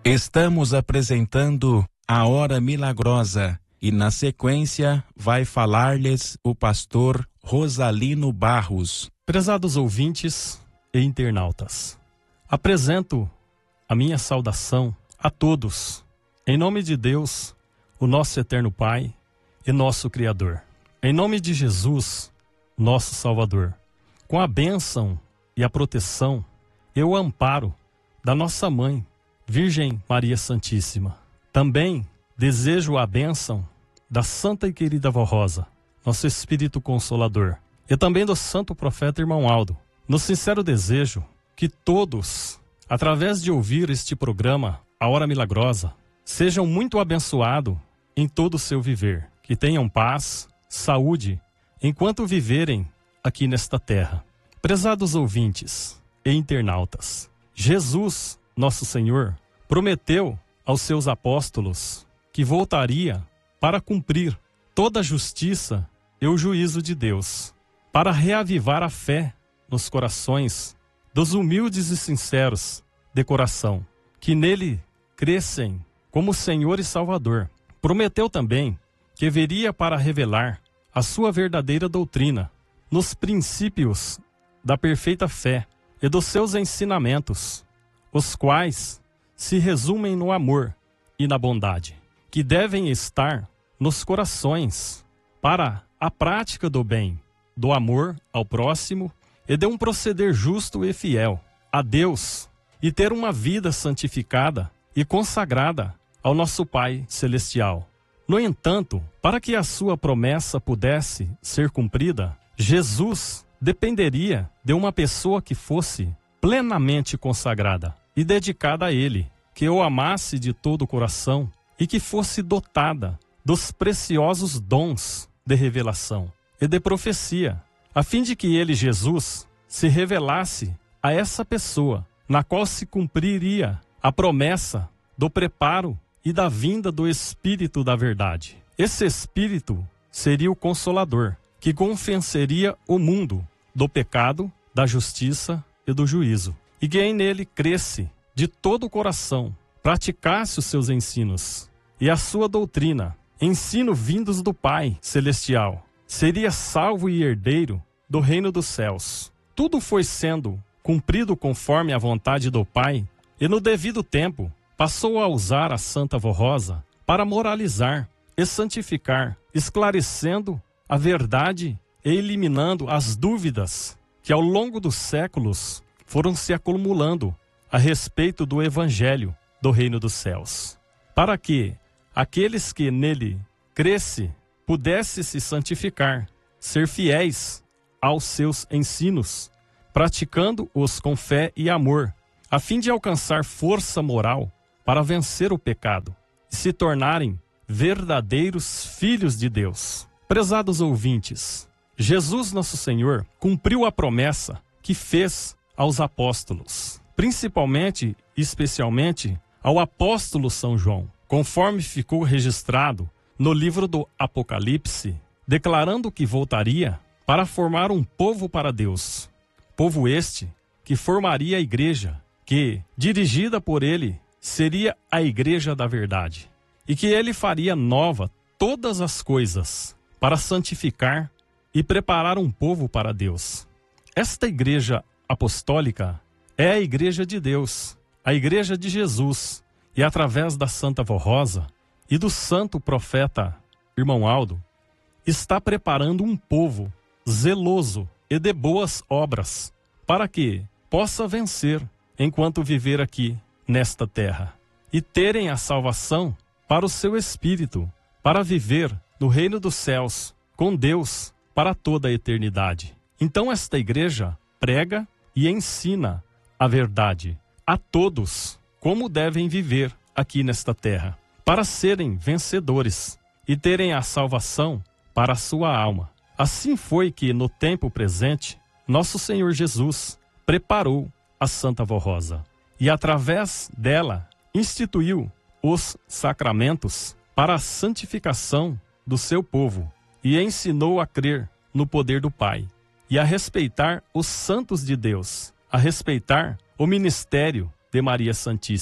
Estamos apresentando a Hora Milagrosa e na sequência vai falar-lhes o pastor Rosalino Barros. Prezados ouvintes e internautas, apresento a minha saudação a todos, em nome de Deus, o nosso eterno Pai e nosso Criador. Em nome de Jesus, nosso Salvador, com a bênção e a proteção e o amparo da nossa Mãe, Virgem Maria Santíssima. Também desejo a bênção da Santa e Querida Vó Rosa, nosso Espírito Consolador, e também do Santo Profeta Irmão Aldo, no sincero desejo que todos, através de ouvir este programa, A Hora Milagrosa, sejam muito abençoados em todo o seu viver, que tenham paz, saúde, enquanto viverem aqui nesta terra. Prezados ouvintes e internautas, Jesus, nosso Senhor, prometeu aos seus apóstolos que voltaria para cumprir toda a justiça e o juízo de Deus, para reavivar a fé nos corações dos humildes e sinceros de coração, que nele crescem como Senhor e Salvador. Prometeu também que viria para revelar a sua verdadeira doutrina nos princípios da perfeita fé e dos seus ensinamentos, os quais se resumem no amor e na bondade, que devem estar nos corações para a prática do bem, do amor ao próximo e de um proceder justo e fiel a Deus e ter uma vida santificada e consagrada ao nosso Pai Celestial. No entanto, para que a sua promessa pudesse ser cumprida, Jesus dependeria de uma pessoa que fosse plenamente consagrada e dedicada a Ele, que o amasse de todo o coração e que fosse dotada dos preciosos dons de revelação e de profecia, a fim de que Ele, Jesus, se revelasse a essa pessoa, na qual se cumpriria a promessa do preparo e da vinda do Espírito da Verdade. Esse Espírito seria o Consolador, que convenceria o mundo do pecado, da justiça e do juízo. E quem nele cresce de todo o coração, praticasse os seus ensinos e a sua doutrina, ensino vindos do Pai Celestial, seria salvo e herdeiro do reino dos céus. Tudo foi sendo cumprido conforme a vontade do Pai, e no devido tempo passou a usar a Santa Vó Rosa para moralizar e santificar, esclarecendo a verdade e eliminando as dúvidas que ao longo dos séculos foram se acumulando a respeito do Evangelho do Reino dos Céus, para que aqueles que nele cresce pudessem se santificar, ser fiéis aos seus ensinos, praticando-os com fé e amor, a fim de alcançar força moral para vencer o pecado e se tornarem verdadeiros filhos de Deus. Prezados ouvintes, Jesus nosso Senhor cumpriu a promessa que fez aos apóstolos, principalmente e especialmente ao apóstolo São João, conforme ficou registrado no livro do Apocalipse, declarando que voltaria para formar um povo para Deus. Povo este que formaria a igreja, que, dirigida por ele, seria a igreja da verdade, e que ele faria nova todas as coisas para santificar e preparar um povo para Deus. Esta igreja apostólica é a igreja de Deus, a igreja de Jesus, e através da Santa Vó Rosa e do Santo Profeta Irmão Aldo, está preparando um povo zeloso e de boas obras, para que possa vencer enquanto viver aqui nesta terra, e terem a salvação para o seu espírito, para viver no reino dos céus, com Deus, para toda a eternidade. Então esta igreja prega e ensina a verdade a todos, como devem viver aqui nesta terra, para serem vencedores e terem a salvação para a sua alma. Assim foi que, no tempo presente, nosso Senhor Jesus preparou a Santa Vó Rosa e, através dela, instituiu os sacramentos para a santificação do seu povo e ensinou a crer no poder do Pai e a respeitar os santos de Deus, a respeitar o ministério de Maria Santíssima.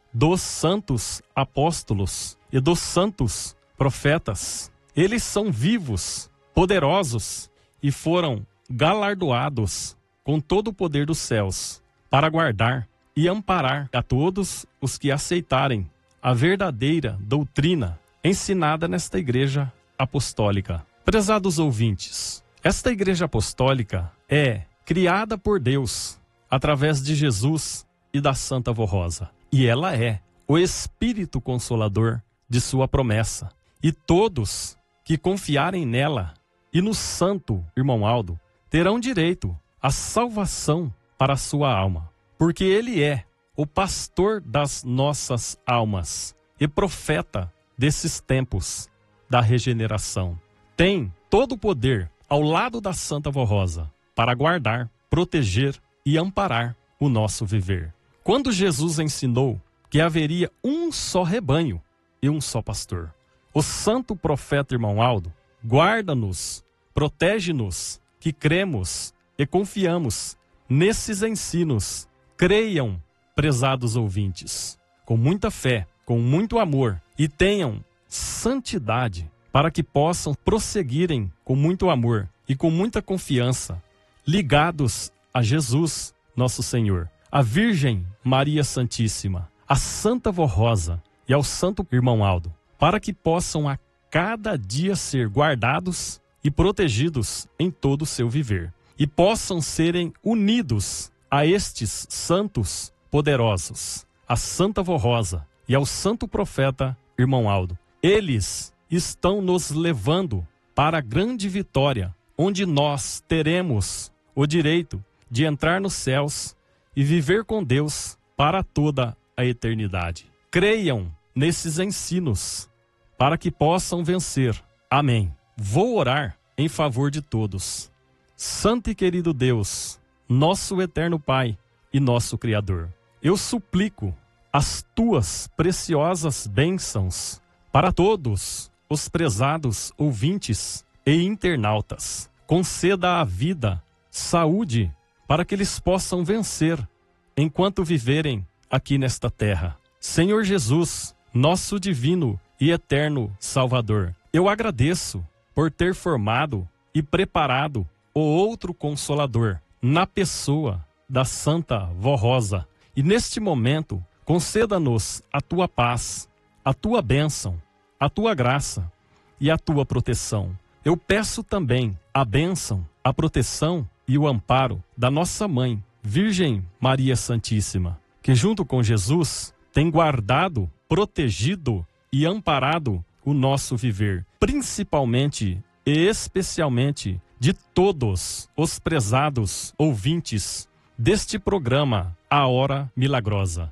dos santos apóstolos e dos santos profetas. Eles são vivos, poderosos e foram galardoados com todo o poder dos céus para guardar e amparar a todos os que aceitarem a verdadeira doutrina ensinada nesta igreja apostólica. Prezados ouvintes, esta igreja apostólica é criada por Deus através de Jesus e da Santa Vó Rosa. E ela é o Espírito Consolador de sua promessa. E todos que confiarem nela e no Santo Irmão Aldo terão direito à salvação para a sua alma. Porque ele é o pastor das nossas almas e profeta desses tempos da regeneração. Tem todo o poder ao lado da Santa Vó Rosa para guardar, proteger e amparar o nosso viver. Quando Jesus ensinou que haveria um só rebanho e um só pastor, o santo profeta Irmão Aldo guarda-nos, protege-nos, que cremos e confiamos nesses ensinos. Creiam, prezados ouvintes, com muita fé, com muito amor, e tenham santidade para que possam prosseguirem com muito amor e com muita confiança, ligados a Jesus, nosso Senhor, a Virgem Maria Santíssima, a Santa Vó Rosa e ao Santo Irmão Aldo, para que possam a cada dia ser guardados e protegidos em todo o seu viver, e possam serem unidos a estes santos poderosos, a Santa Vó Rosa e ao Santo Profeta Irmão Aldo. Eles estão nos levando para a grande vitória, onde nós teremos o direito de entrar nos céus e viver com Deus para toda a eternidade. Creiam nesses ensinos para que possam vencer. Amém. Vou orar em favor de todos. Santo e querido Deus, nosso eterno Pai e nosso Criador, eu suplico as tuas preciosas bênçãos para todos os prezados ouvintes e internautas. Conceda a vida, saúde, para que eles possam vencer enquanto viverem aqui nesta terra. Senhor Jesus, nosso divino e eterno Salvador, eu agradeço por ter formado e preparado o outro Consolador na pessoa da Santa Vó Rosa. E neste momento, conceda-nos a tua paz, a tua bênção, a tua graça e a tua proteção. Eu peço também a bênção, a proteção e o amparo da nossa Mãe, Virgem Maria Santíssima, que junto com Jesus tem guardado, protegido e amparado o nosso viver, principalmente e especialmente de todos os prezados ouvintes deste programa A Hora Milagrosa.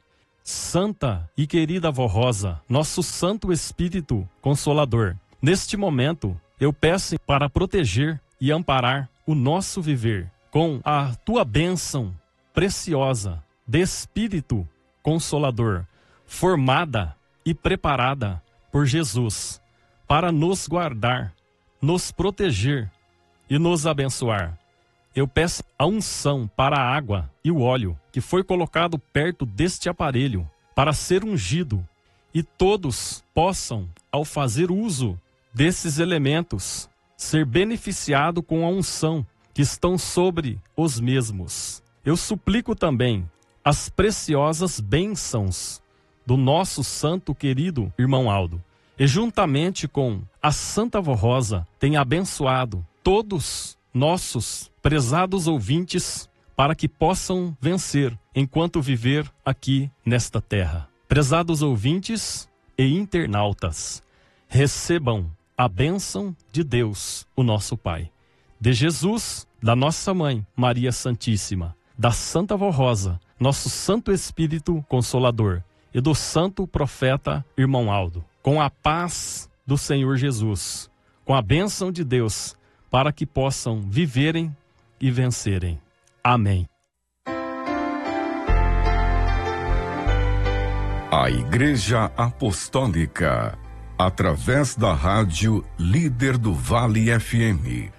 Santa e querida Vó Rosa, nosso Santo Espírito Consolador, neste momento eu peço para proteger e amparar o nosso viver com a tua bênção preciosa de Espírito Consolador, formada e preparada por Jesus para nos guardar, nos proteger e nos abençoar. Eu peço a unção para a água e o óleo que foi colocado perto deste aparelho para ser ungido, e todos possam, ao fazer uso desses elementos, ser beneficiado com a unção que estão sobre os mesmos. Eu suplico também as preciosas bênçãos do nosso santo querido Irmão Aldo, e juntamente com a Santa Vó Rosa tem abençoado todos nossos prezados ouvintes para que possam vencer enquanto viver aqui nesta terra. Prezados ouvintes e internautas, recebam a bênção de Deus, o nosso Pai, de Jesus, da nossa Mãe, Maria Santíssima, da Santa Vó Rosa, nosso Santo Espírito Consolador, e do Santo Profeta Irmão Aldo, com a paz do Senhor Jesus, com a bênção de Deus, para que possam viverem e vencerem. Amém. A Igreja Apostólica, através da rádio Líder do Vale FM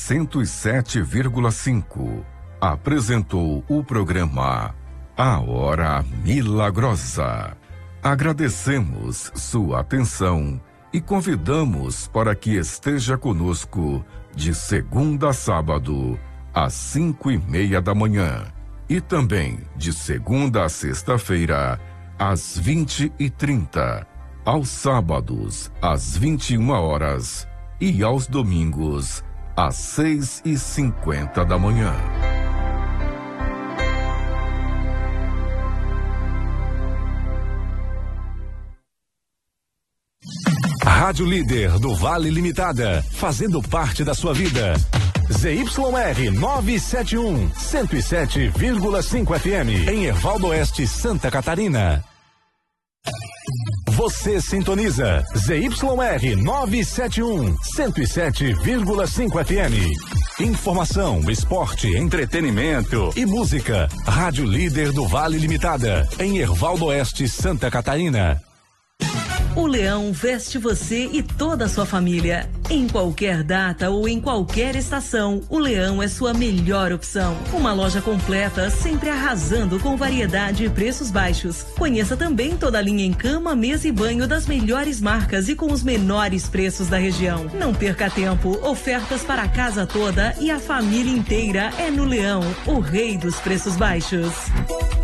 107,5, apresentou o programa A Hora Milagrosa. Agradecemos sua atenção e convidamos para que esteja conosco de segunda a sábado, às 5:30 da manhã. E também de segunda a sexta-feira, às 20:30. Aos sábados, às 21 horas. E aos domingos, às 6:50 da manhã. Rádio Líder do Vale Limitada, fazendo parte da sua vida. ZYR 971, 107,5 FM, em Hervaldo Oeste, Santa Catarina. Você sintoniza ZYR 971, 107,5 FM. Informação, esporte, entretenimento e música. Rádio Líder do Vale Limitada, em Hervaldo Oeste, Santa Catarina. O Leão veste você e toda a sua família. Em qualquer data ou em qualquer estação, o Leão é sua melhor opção. Uma loja completa, sempre arrasando com variedade e preços baixos. Conheça também toda a linha em cama, mesa e banho das melhores marcas e com os menores preços da região. Não perca tempo, ofertas para a casa toda e a família inteira é no Leão, o rei dos preços baixos.